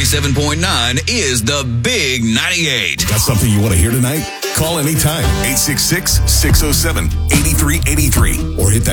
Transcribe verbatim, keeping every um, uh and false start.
ninety-seven point nine is the Big ninety-eight. Got something you want to hear tonight? Call anytime. eight six six, six oh seven, eight three eight three or hit that